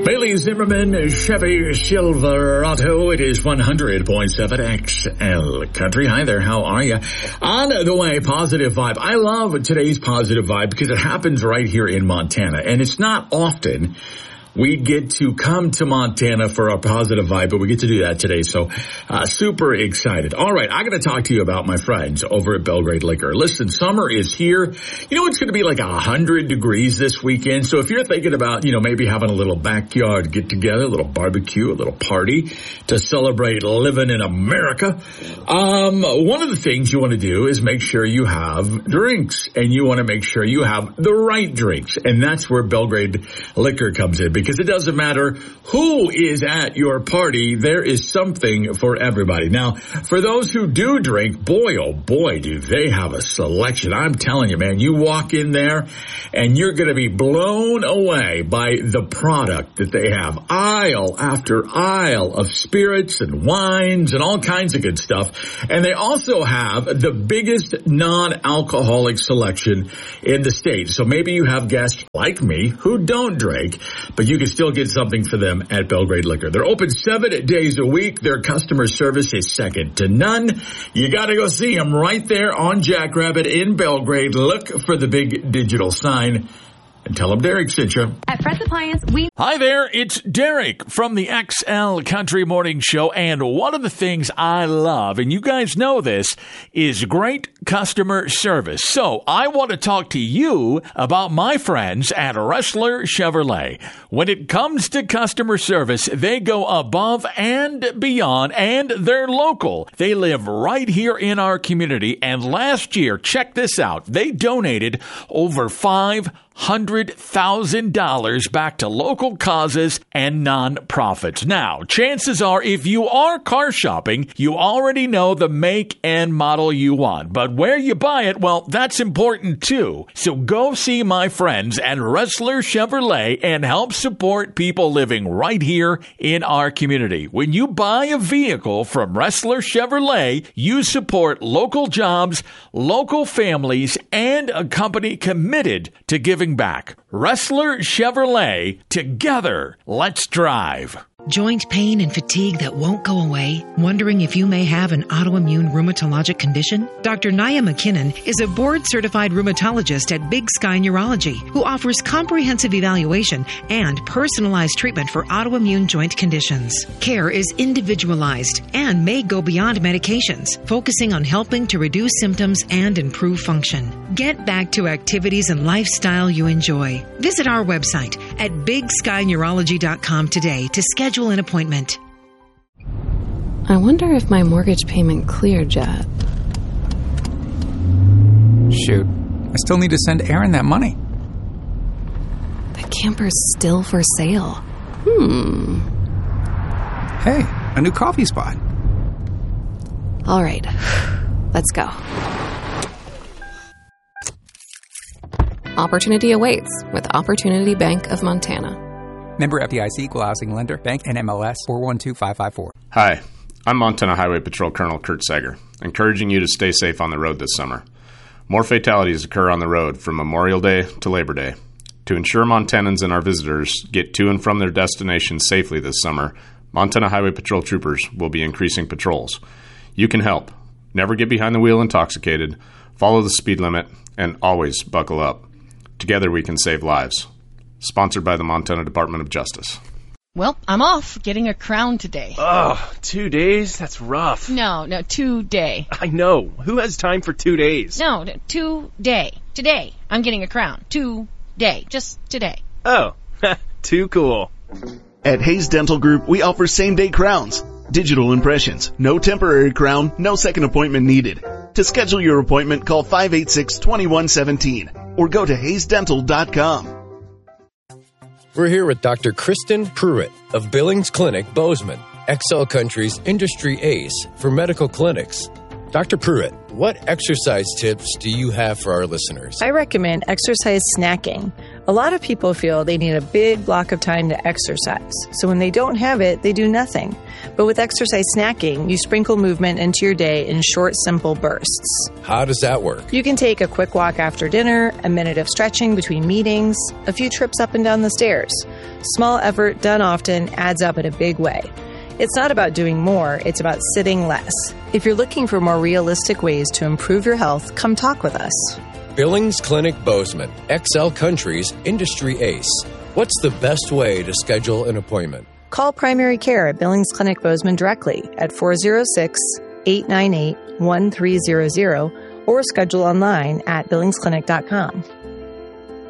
Bailey Zimmerman, Chevy Silverado. It is 100.7 XL Country. Hi there, how are you? On the way, Positive Vibe. I love today's Positive Vibe because it happens right here in Montana. And it's not often we get to come to Montana for a Positive Vibe, but we get to do that today. So, super excited. All right, I got to talk to you about my friends over at Belgrade Liquor. Listen, summer is here. You know, it's going to be like 100 degrees this weekend. So if you're thinking about, maybe having a little backyard get together, a little barbecue, a little party to celebrate living in America, one of the things you want to do is make sure you have drinks, and you want to make sure you have the right drinks. And that's where Belgrade Liquor comes in, because it doesn't matter who is at your party, there is something for everybody. Now, for those who do drink, boy, oh boy, do they have a selection. I'm telling you, man, you walk in there and you're going to be blown away by the product that they have. Aisle after aisle of spirits and wines and all kinds of good stuff. And they also have the biggest non-alcoholic selection in the state. So maybe you have guests like me who don't drink, but you can still get something for them at Belgrade Liquor. They're open 7 days a week. Their customer service is second to none. You got to go see them right there on Jackrabbit in Belgrade. Look for the big digital sign and tell them Derek sent you. At Fred's Appliance, Hi there, it's Derek from the XL Country Morning Show, and one of the things I love, and you guys know this, is great customer service. So I want to talk to you about my friends at Ressler Chevrolet. When it comes to customer service, they go above and beyond, and they're local. They live right here in our community, and last year, check this out, they donated over $500,000 back to local causes and nonprofits. Now, chances are if you are car shopping, you already know the make and model you want. But where you buy it, well, that's important too. So go see my friends at Ressler Chevrolet and help support people living right here in our community. When you buy a vehicle from Ressler Chevrolet, you support local jobs, local families, and a company committed to giving back. Ressler Chevrolet. Together, let's drive. Joint pain and fatigue that won't go away? Wondering if you may have an autoimmune rheumatologic condition? Dr. Nia McKinnon is a board-certified rheumatologist at Big Sky Neurology who offers comprehensive evaluation and personalized treatment for autoimmune joint conditions. Care is individualized and may go beyond medications, focusing on helping to reduce symptoms and improve function. Get back to activities and lifestyle you enjoy. Visit our website at BigSkyNeurology.com today to schedule an appointment. I wonder if my mortgage payment cleared yet. Shoot, I still need to send Aaron that money. The camper's still for sale. Hey, a new coffee spot. All right, let's go. Opportunity awaits with Opportunity Bank of Montana. Member FDIC, Equal Housing Lender, Bank NMLS 412554. Hi, I'm Montana Highway Patrol Colonel Kurt Sager, encouraging you to stay safe on the road this summer. More fatalities occur on the road from Memorial Day to Labor Day. To ensure Montanans and our visitors get to and from their destinations safely this summer, Montana Highway Patrol troopers will be increasing patrols. You can help. Never get behind the wheel intoxicated, follow the speed limit, and always buckle up. Together we can save lives. Sponsored by the Montana Department of Justice. Well, I'm off getting a crown today. Oh, 2 days? That's rough. No, today. I know. Who has time for 2 days? No, today. Today. I'm getting a crown. Today. Just today. Oh, too cool. At Hayes Dental Group, we offer same-day crowns, digital impressions, no temporary crown, no second appointment needed. To schedule your appointment, call 586-2117 or go to hayesdental.com. We're here with Dr. Kristen Pruitt of Billings Clinic, Bozeman, XL Country's industry ace for medical clinics. Dr. Pruitt, what exercise tips do you have for our listeners? I recommend exercise snacking. A lot of people feel they need a big block of time to exercise, so when they don't have it, they do nothing. But with exercise snacking, you sprinkle movement into your day in short, simple bursts. How does that work? You can take a quick walk after dinner, a minute of stretching between meetings, a few trips up and down the stairs. Small effort done often adds up in a big way. It's not about doing more, it's about sitting less. If you're looking for more realistic ways to improve your health, come talk with us. Billings Clinic Bozeman, XL Country's industry ace. What's the best way to schedule an appointment? Call primary care at Billings Clinic Bozeman directly at 406-898-1300 or schedule online at billingsclinic.com.